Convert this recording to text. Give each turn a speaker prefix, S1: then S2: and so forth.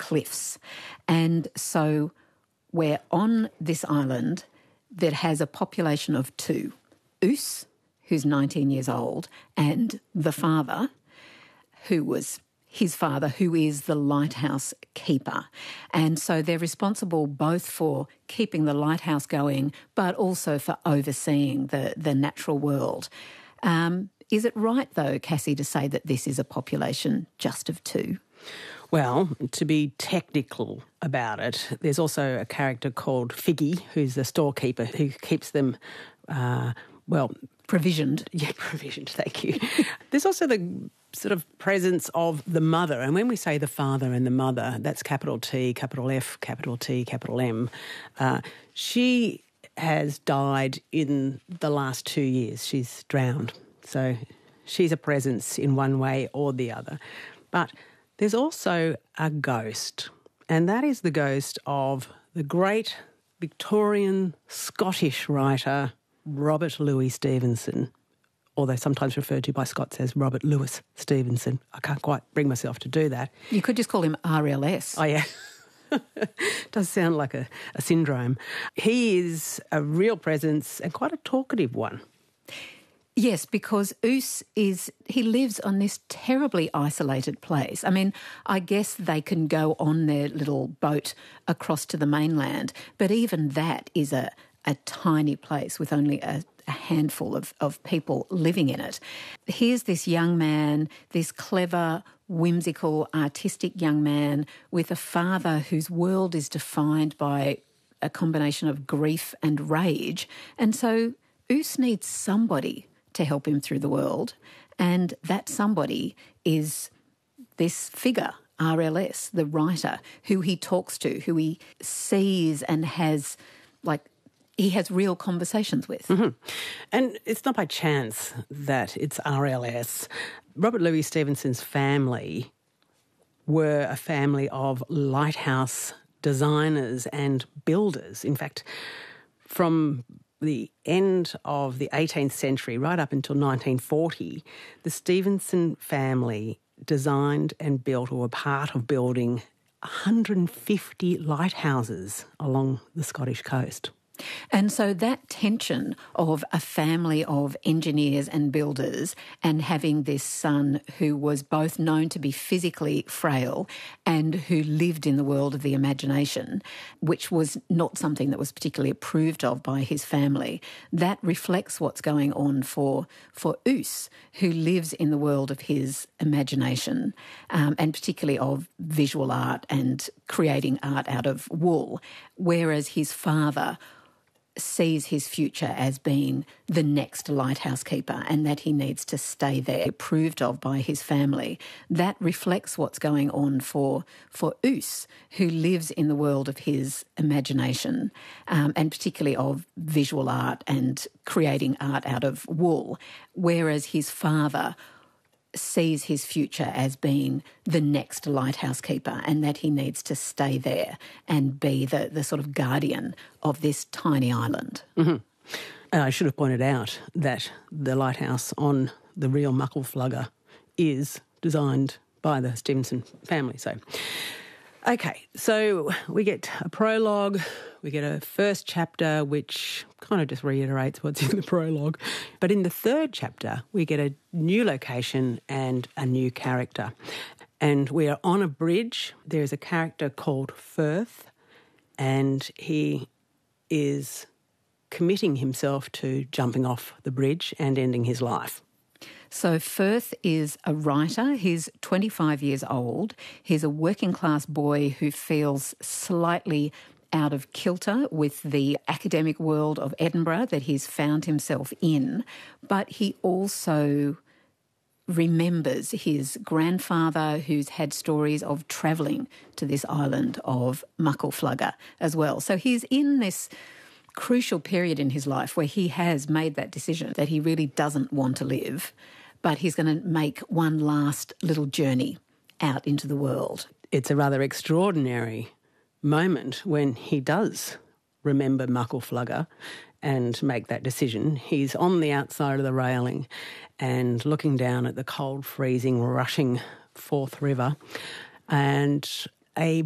S1: cliffs. And so we're on this island that has a population of two. Oos, who's 19 years old, and the father, who was his father, who is the lighthouse keeper. And so they're responsible both for keeping the lighthouse going, but also for overseeing the natural world. Is it right, though, Cassie, to say that this is a population just of two?
S2: Well, to be technical about it, there's also a character called Figgy, who's the storekeeper, who keeps them,
S1: provisioned.
S2: Yeah, provisioned, thank you. There's also the sort of presence of the mother. And when we say the father and the mother, that's capital T, capital F, capital T, capital M. She has died in the last 2 years. She's drowned. So she's a presence in one way or the other. But there's also a ghost, and that is the ghost of the great Victorian Scottish writer Robert Louis Stevenson, although sometimes referred to by Scots as Robert Louis Stevenson. I can't quite bring myself to do that.
S1: You could just call him RLS.
S2: Oh, yeah. Does sound like a syndrome. He is a real presence and quite a talkative one.
S1: Yes, because Oos he lives on this terribly isolated place. I mean, I guess they can go on their little boat across to the mainland, but even that is a tiny place with only a handful of people living in it. Here's this young man, this clever, whimsical, artistic young man with a father whose world is defined by a combination of grief and rage. And so Oos needs somebody to help him through the world, and that somebody is this figure, RLS, the writer, who he talks to, who he sees and he has real conversations with.
S2: Mm-hmm. And it's not by chance that it's RLS. Robert Louis Stevenson's family were a family of lighthouse designers and builders. In fact, from the end of the 18th century, right up until 1940, the Stevenson family designed and built, or were part of building, 150 lighthouses along the Scottish coast.
S1: And so that tension of a family of engineers and builders and having this son who was both known to be physically frail and who lived in the world of the imagination, which was not something that was particularly approved of by his family, that reflects what's going on for Oos, who lives in the world of his imagination, and particularly of visual art and creating art out of wool, whereas his father sees his future as being the next lighthouse keeper and that he needs to stay there, approved of by his family. That reflects what's going on for Oos, who lives in the world of his imagination, and particularly of visual art and creating art out of wool, whereas his father sees his future as being the next lighthouse keeper and that he needs to stay there and be the sort of guardian of this tiny island.
S2: Mm-hmm. I should have pointed out that the lighthouse on the real Muckleflugga is designed by the Stevenson family. So we get a prologue, we get a first chapter which kind of just reiterates what's in the prologue. But in the third chapter, we get a new location and a new character. And we are on a bridge. There's a character called Firth, and he is committing himself to jumping off the bridge and ending his life.
S1: So Firth is a writer. He's 25 years old. He's a working-class boy who feels slightly out of kilter with the academic world of Edinburgh that he's found himself in, but he also remembers his grandfather who's had stories of travelling to this island of Muckleflugga as well. So he's in this crucial period in his life where he has made that decision that he really doesn't want to live, but he's going to make one last little journey out into the world.
S2: It's a rather extraordinary moment when he does remember Muckleflugga and make that decision. He's on the outside of the railing and looking down at the cold, freezing, rushing Forth River, and a